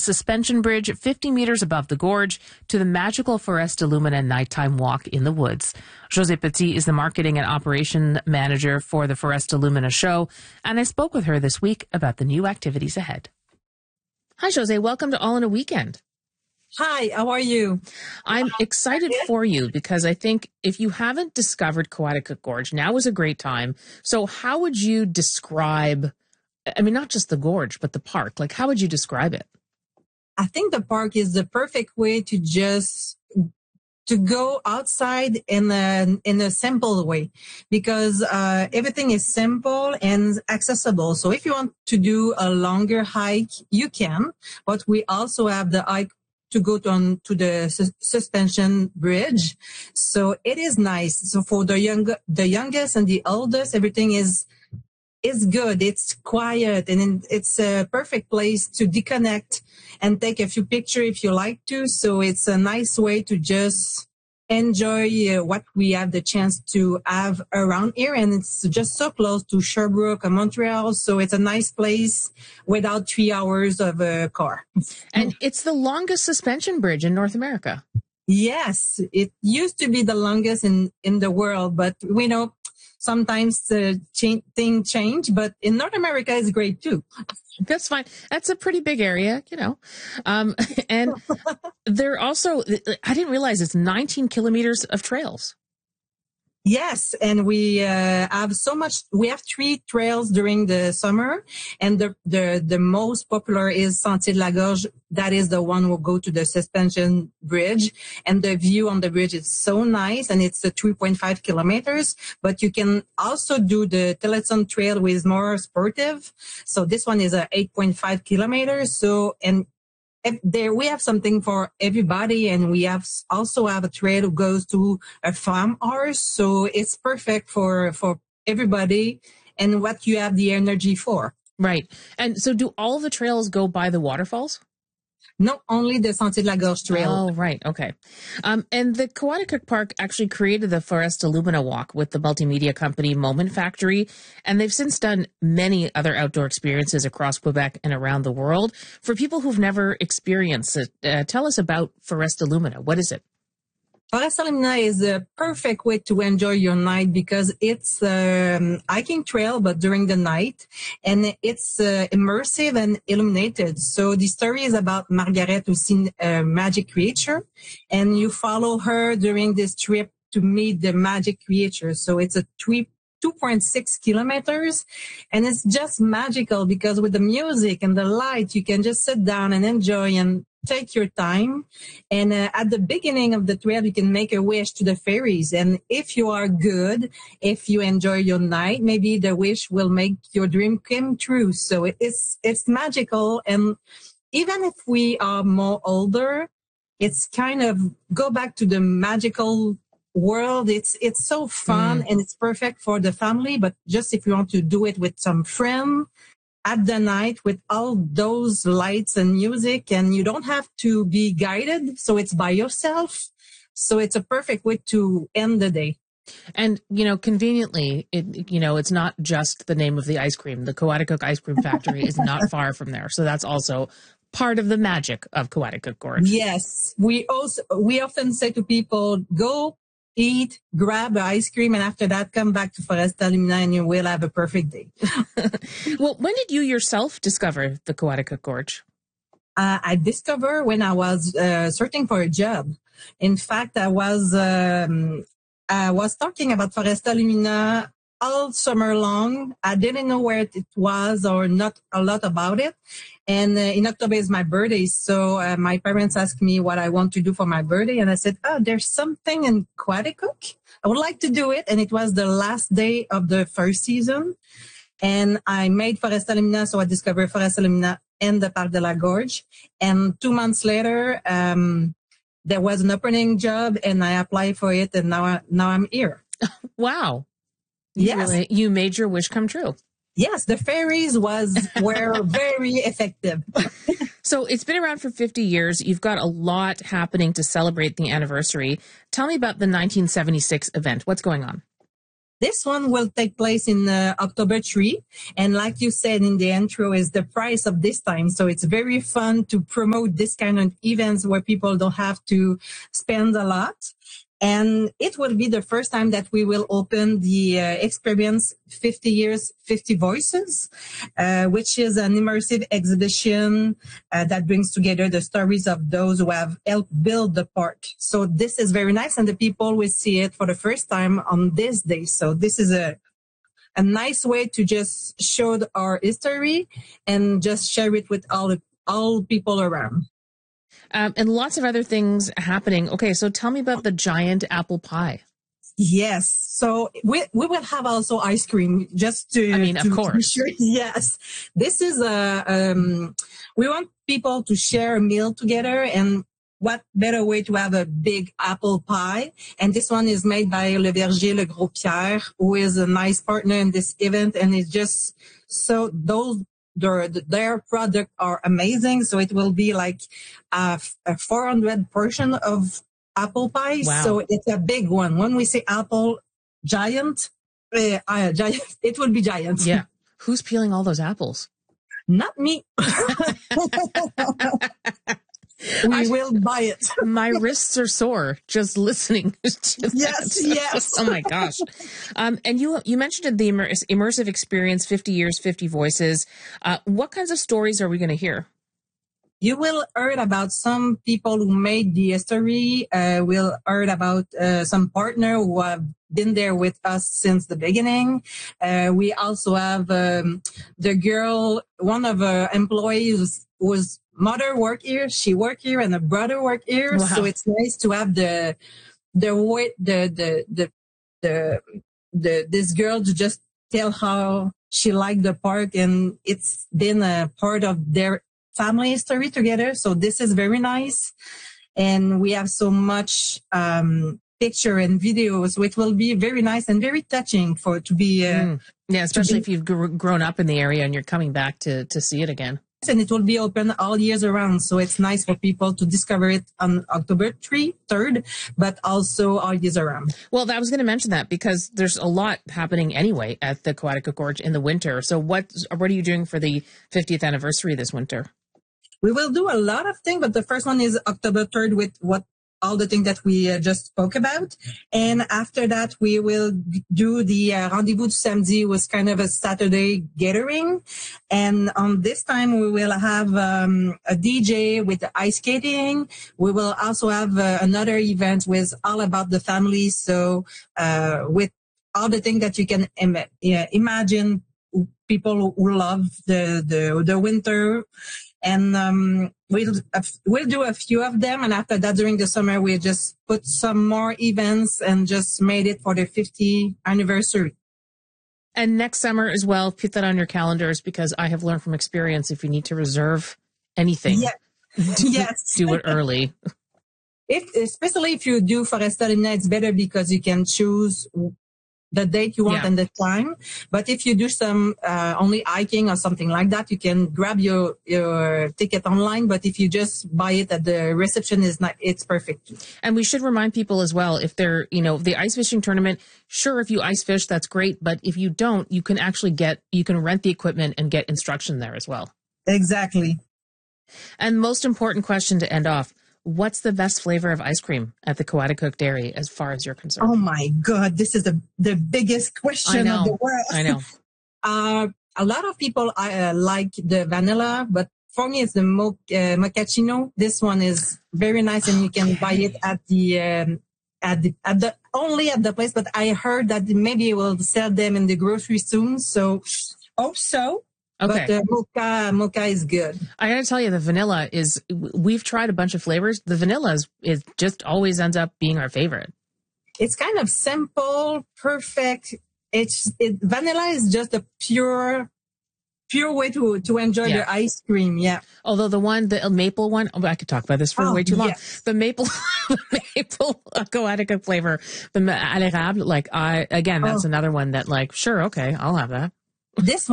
suspension bridge 50 meters above the gorge to the magical Foresta Lumina nighttime walk in the woods. José Petit is the marketing and operation manager for the Foresta Lumina show, and I spoke with her this week about the new activities ahead. Hi, José. Welcome to All in a Weekend. Hi, how are you? I'm excited for you because I think if you haven't discovered Coaticook Gorge, now is a great time. So how would you describe, I mean, not just the gorge, but the park? Like, how would you describe it? I think the park is the perfect way to go outside in a simple way because everything is simple and accessible. So if you want to do a longer hike, you can, but we also have the hike to go to the suspension bridge. So it is nice. So for the youngest and the oldest, everything is good. It's quiet and it's a perfect place to disconnect and take a few pictures if you like to. So it's a nice way to just enjoy what we have the chance to have around here. And it's just so close to Sherbrooke and Montreal. So it's a nice place without 3 hours of a car. And it's the longest suspension bridge in North America. Yes, it used to be the longest in the world, but we know sometimes things change, but in North America it's great too. That's fine. That's a pretty big area, you know. And there also, I didn't realize it's 19 kilometers of trails. Yes, and we have so much. We have 3 trails during the summer, and the most popular is Sentier de la Gorge. That is the one we'll go to the suspension bridge, and the view on the bridge is so nice, and it's 3.5 kilometers. But you can also do the Teleton Trail, which is more sportive. So this one is 8.5 kilometers. So there we have something for everybody, and we also have a trail that goes to a farm hours. So it's perfect for everybody and what you have the energy for. Right. And so do all the trails go by the waterfalls? Not only the Sentier de la Gorge Trail. Oh, right. Okay. And the Coaticook Park actually created the Foresta Lumina Walk with the multimedia company Moment Factory, and they've since done many other outdoor experiences across Quebec and around the world. For people who've never experienced it, tell us about Foresta Lumina. What is it? Foresta Lumina is a perfect way to enjoy your night because it's a hiking trail, but during the night, and it's immersive and illuminated. So the story is about Margaret, who's seen a magic creature, and you follow her during this trip to meet the magic creature. So it's a 2.6 kilometers, and it's just magical because with the music and the light, you can just sit down and enjoy and take your time. And at the beginning of the trail, you can make a wish to the fairies. And if you are good, if you enjoy your night, maybe the wish will make your dream come true. So it's magical. And even if we are more older, it's kind of go back to the magical world. It's so fun and it's perfect for the family. But just if you want to do it with some friend at the night with all those lights and music, and you don't have to be guided. So it's by yourself. So it's a perfect way to end the day. And, you know, conveniently, it's not just the name of the ice cream. The Coaticook Ice Cream Factory is not far from there. So that's also part of the magic of Coaticook Gorge. Yes. We often say to people, go eat, grab ice cream, and after that, come back to Foresta Lumina and you will have a perfect day. Well, when did you yourself discover the Coaticook Gorge? I discovered when I was searching for a job. In fact, I was talking about Foresta Lumina all summer long. I didn't know where it was or not a lot about it. And in October is my birthday. So my parents asked me what I want to do for my birthday. And I said, there's something in Coaticook. I would like to do it. And it was the last day of the first season. And I made Foresta Lumina. So I discovered Foresta Lumina and the Parc de la Gorge. And 2 months later, there was an opening job and I applied for it. And now I'm here. Wow. Yes. You made your wish come true. Yes, the fairies were very effective. So it's been around for 50 years. You've got a lot happening to celebrate the anniversary. Tell me about the 1976 event. What's going on? This one will take place in October 3. And like you said in the intro, is the price of this time. So it's very fun to promote this kind of events where people don't have to spend a lot. And it will be the first time that we will open the experience 50 Years, 50 Voices, which is an immersive exhibition that brings together the stories of those who have helped build the park. So this is very nice, and the people will see it for the first time on this day. So this is a nice way to just show our history and just share it with all people around. And lots of other things happening. Okay, so tell me about the giant apple pie. Yes. So we will have also ice cream just to, of course. Sure. Yes. This is we want people to share a meal together, and what better way to have a big apple pie? And this one is made by Le Verger Le Gros Pierre, who is a nice partner in this event. And it's just so their product are amazing. So it will be like a 400 portion of apple pie. Wow. So it's a big one. When we say apple giant, it will be giant. Yeah. Who's peeling all those apples? Not me. We will buy it. My wrists are sore just listening to yes, that. Yes. Oh my gosh. And you mentioned the immersive experience, 50 Years, 50 Voices. What kinds of stories are we going to hear? You will hear about some people who made the history. We'll hear about some partner who have been there with us since the beginning. We also have the girl, one of our employees whose mother work here. She work here, and her brother work here. Wow. So it's nice to have this girl to just tell how she liked the park, and it's been a part of their family history together. So this is very nice. And we have so much picture and videos, which will be very nice and very touching to be. Yeah, especially if you've grown up in the area and you're coming back to see it again. And it will be open all years around. So it's nice for people to discover it on October 3rd, but also all years around. Well, I was going to mention that because there's a lot happening anyway at the Coaticook Gorge in the winter. So what are you doing for the 50th anniversary this winter? We will do a lot of things, but the first one is October 3rd with all the things that we just spoke about. And after that, we will do the Rendezvous du Samedi, was kind of a Saturday gathering. And on this time, we will have a DJ with the ice skating. We will also have another event with all about the family. So with all the things that you can imagine, people who love the winter. And we'll do a few of them, and after that, during the summer, we just put some more events and just made it for the 50th anniversary. And next summer as well, put that on your calendars, because I have learned from experience, if you need to reserve anything, do it early. Especially if you do Foresta Lumina, it's better because you can choose the date you want and the time. But if you do some only hiking or something like that, you can grab your ticket online. But if you just buy it at the reception, it's perfect. And we should remind people as well, if they're, the ice fishing tournament, sure, if you ice fish, that's great. But if you don't, you can actually rent the equipment and get instruction there as well. Exactly. And most important question to end off, what's the best flavor of ice cream at the Coaticook Dairy as far as you're concerned? Oh my God, this is the biggest question of the world. I know. A lot of people like the vanilla, but for me it's the mochaccino. This one is very nice, and you can buy it at the only at the place. But I heard that maybe we'll sell them in the grocery soon. So hope so. Okay. But the mocha is good. I gotta tell you, the vanilla we've tried a bunch of flavors. The vanilla is just always ends up being our favorite. It's kind of simple, perfect. Vanilla is just a pure way to enjoy the ice cream. Yeah. Although the maple one, I could talk about this for way too long. Yes. The maple Coaticook flavor, the à l'érable, that's another one that sure, okay, I'll have that. This